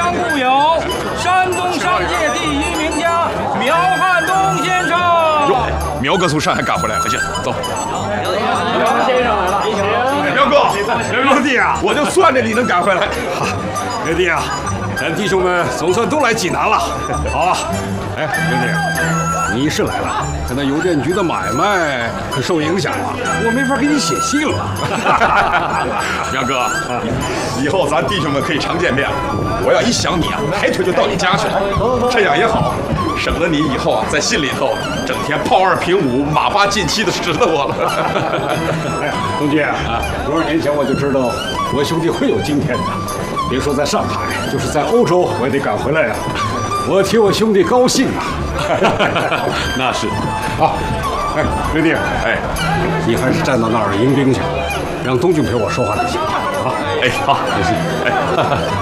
方故友，山东商界第一名家苗汉东先生。 哟，苗哥从上海赶回来了，行，走。 苗先生来了， 苗哥，苗弟啊，我就算着你能赶回来。 苗弟啊，咱弟兄们总算都来济南了。好啊，哎，苗弟，你是来了，可那邮电局的买卖可受影响了，我没法给你写信了。 苗哥，以后咱弟兄们可以常见面了。我要一想你啊，抬腿就到你家去了，这样也好。省得你以后啊，在信里头整天炮2平5、马8进7的指着我了。 哎，东军啊，多少年前我就知道我兄弟会有今天的。别说在上海，就是在欧洲，我也得赶回来呀。我替我兄弟高兴啊。 那是啊，哎，刘弟，哎，你还是站到那儿迎宾去，让东军陪我说话就行了。啊， 哎，好，也行。哎。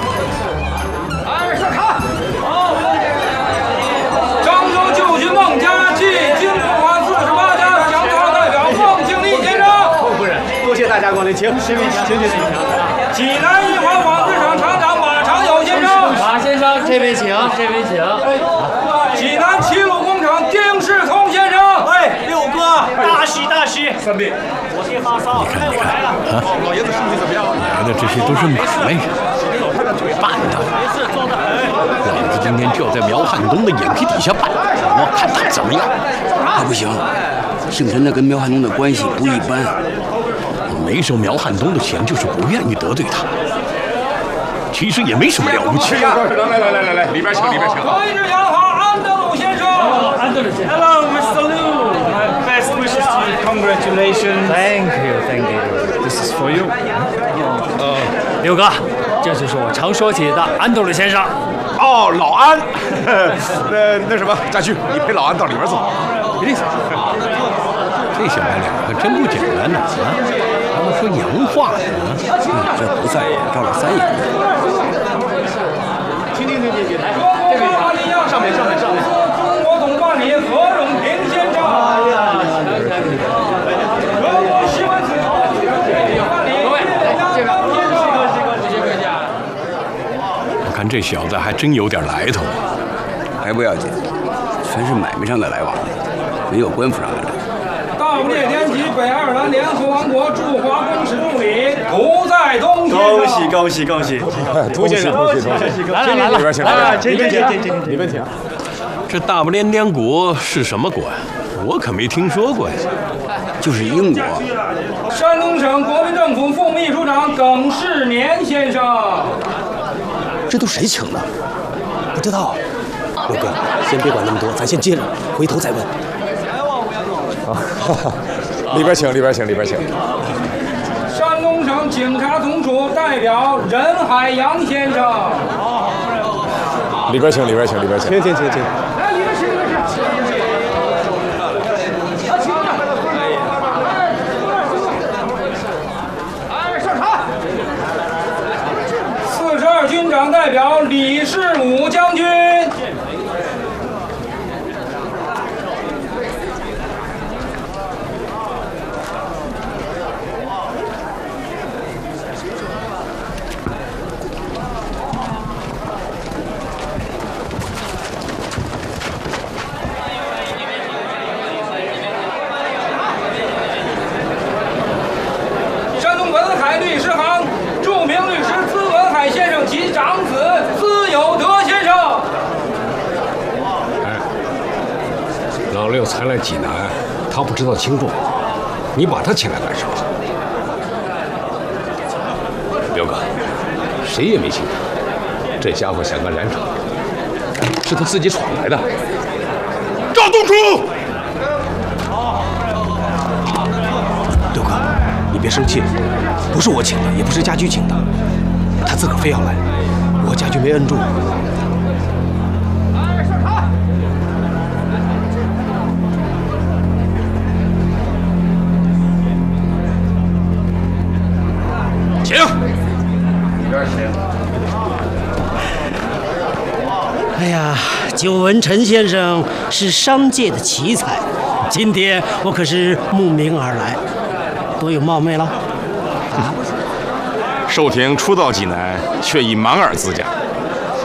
孟家进京不管48家乡草代表孟庆利先生。 夫人，多谢大家光临，请。请。 济南一环纺织厂厂长马长友先生。 马先生，这边请，这边请。 济南齐鲁工厂丁世聪先生。 哎，六哥，大喜大喜。 三弟， 我爹发烧，哎，我来了。 老爷子身体怎么样？ 来的这些都是买卖人，办的。老子今天就要在苗汉东的眼皮底下办，我看他怎么样。 那不行，姓陈的跟苗汉东的关系不一般。 没收苗汉东的钱，就是不愿意得罪他。其实也没什么了不起。 来，里边请，里边请。 各位日友好，安德鲁先生。 安德鲁先生。 Hello, Mr. Liu. My best wishes to you. Congratulations. Thank you. This is for you. 六哥，这就是我常说起的安德鲁先生。 哦，老安。那什么，家驹，你陪老安到里边坐。 别动。这小白脸可真不简单呢啊！他们说洋话呢。 这不在赵老三爷。 停，来， 这边上面。中国总办理何永平先生。德国西门子办理这边我看这小子还真有点来头。 还不要紧，全是买卖上的来往，没有官府上的来。 大不列颠及北爱尔兰联合王国驻华公使助理涂在东先生。 恭喜！ 涂先生， 来了， 里边请， 里边请。 这大不列颠国是什么国呀？我可没听说过呀。 就是英国。 山东省国民政府副秘书长耿世年先生。 这都谁请的？不知道。六哥，先别管那么多，咱先接着，回头再问。 里边请。 山东省警察总署代表任海洋先生。 里边请。 来，里边请。42军长代表李世武将军。山东文海律师行著名律师资文海先生及长子资有德先生。 哎，老六才来济南，他不知道轻重，你把他请来干什么？ 彪哥，谁也没请他，这家伙想干染厂，是他自己闯来的。赵东楚， 六哥，你别生气，不是我请的，也不是家驹请的，他自个儿非要来，我家驹没摁住。 请。 哎呀，久闻陈先生是商界的奇才，今天我可是慕名而来，多有冒昧了。 寿亭初到济南，却以满耳自驾，